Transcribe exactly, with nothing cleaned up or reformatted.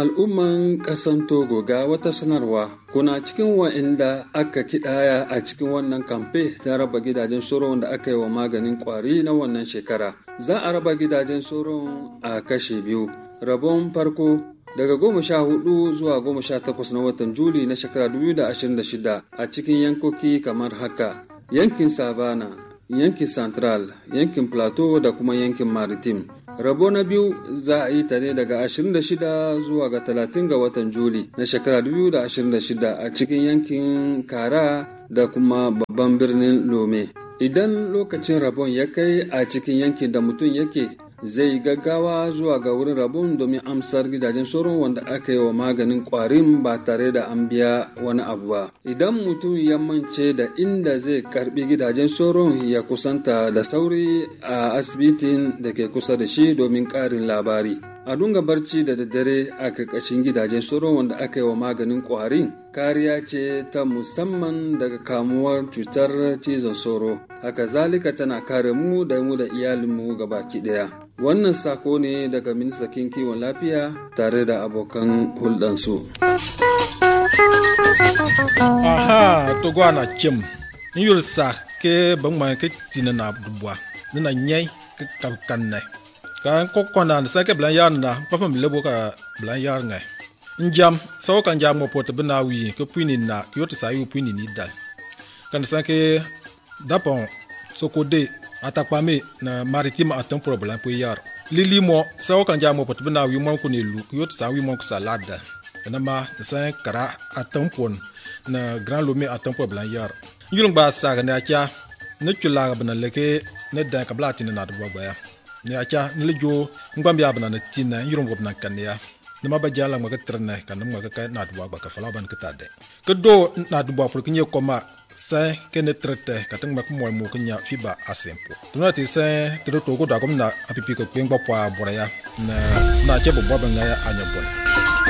Al'umman ƙasan Togo ga wata sanarwa, kuna cikin wa'inda aka kidaya a cikin wannan kamfe ta raba gidajen soron da aka yi wa maganin kwari na wannan shekara. Za a raba gidajen soron a kashe biyu. Rabon farko daga goma sha hudu zuwa goma sha takwas na watan Juli na shekara dubu da ashirin da shida a cikin yankoki kamar haka: yankin Savana, yankin Central, yankin Plateau da kuma yankin Maritime. Rabo na biyu za a yi ta ne daga ashirin da shida zuwa ga talatin ga watan Juli na shekara dubu da ashirin da shida a cikin yankin Kara da kuma babban birnin Lome. Idan lokacin rabon ya kai a cikin yankin da mutum yake, zai gaggawa zuwa ga wurin rabon domin amsar gidajen sauron wanda aka yi wa maganin kwarin ba tare da an biya wani abu ba. Idan mutum ya mance da inda zai karbi gidajen sauron, ya kusanta da sauri a asibitin da ke kusa da shi domin karin labari. A dunga barci da daddare a karkashin gidajen sauron wanda aka yi wa maganin kwarin kariya ce ta musamman daga kamuwar cutar cizon sauro. Haka zalika tana kare mu da mu da iyalinmu gabaki daya. Wannan sako ne daga ministan kiwon lafiya tare da abokan hulɗansu. Aha, to gwana kim. In yul sa ke ban ma ke tina na dubuwa. Nina nyai ke kapkanne. Ka ko kona sa ke blan yar na, pa fam lebo ka blan yar ngai. Njam, sa kan jam mo pot bina wi ke puini na, ke yot sa yu puini ni dal. Kan sa ke dapon sokode atakpame na Maritime a un problème pour yar. Lili mo sa kan ja mo pot bina wi mo ko ne lu yot sa wi mo ko salade. Na ma sa kara a un pon na Grand Lomé a un problème yar. Yulung ba sa ga na kya ne chula bana leke ne dan ka blati na do ba ya. Ne akya ne lejo ngam ya bana na tina yulung go bana kan ya. Ne ma ba jala ma ka trene kan ma ka na do ba ka fala ban ka tade. Ke do na do ba pour kinye koma sa kene trete katang mak mo mo kenya fiba asempo tuna ti sa to to ko da kom na apipi ko pengba pa boraya na na che bo ba nga ya anya bon